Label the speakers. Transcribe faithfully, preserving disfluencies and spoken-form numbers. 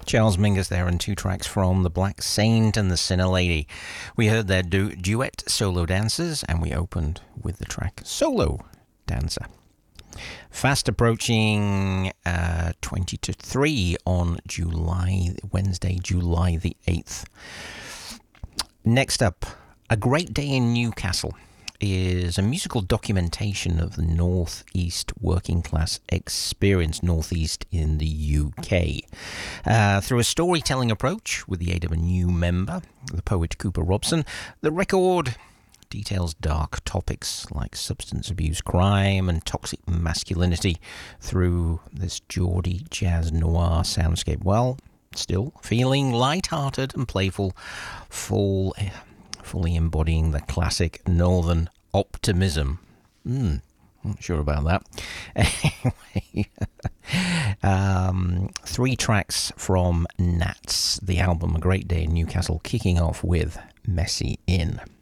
Speaker 1: Charles Mingus there, and two tracks from The Black Saint and The Sinner Lady. We heard their du- duet Solo Dancers, and we opened with the track Solo Dancer. Fast approaching uh, twenty to three on July, Wednesday, July the eighth. Next up, A Great Day in Newcastle is a musical documentation of the Northeast working class experience, Northeast in the U K. Uh, through a storytelling approach with the aid of a new member, the poet Cooper Robson, the record details dark topics like substance abuse, crime, and toxic masculinity through this Geordie jazz noir soundscape, while still feeling light-hearted and playful, full... fully embodying the classic northern optimism. Hmm, not sure about that. Anyway, um, three tracks from Nats, the album A Great Day in Newcastle, kicking off with Messy In.